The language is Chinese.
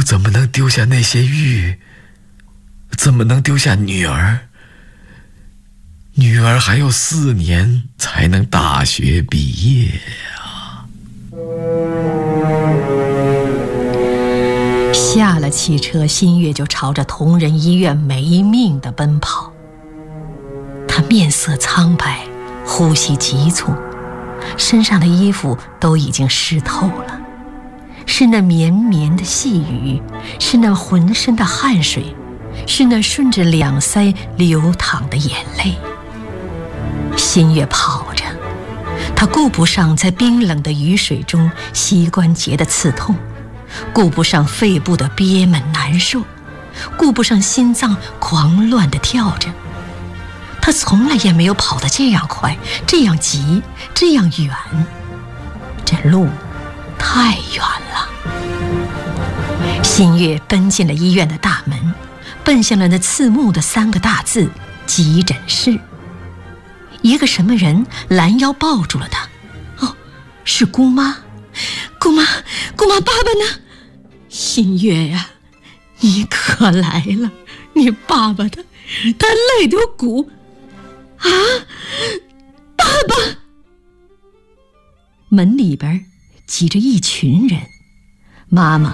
怎么能丢下那些玉？怎么能丢下女儿？女儿还有4年才能大学毕业啊！ 下了汽车，新月就朝着同仁医院没命地奔跑。他面色苍白，呼吸急促，身上的衣服都已经湿透了，是那绵绵的细雨，是那浑身的汗水，是那顺着两腮流淌的眼泪。新月跑着，他顾不上在冰冷的雨水中膝关节的刺痛，顾不上肺部的憋闷难受，顾不上心脏狂乱地跳着。他从来也没有跑得这样快，这样急，这样远。这路太远了。新月奔进了医院的大门，奔向了那刺目的3个大字：急诊室。一个什么人拦腰抱住了他。哦，是姑妈。姑妈，爸爸呢？新月呀，你可来了，你爸爸他累得骨啊！爸爸！门里边挤着一群人，妈妈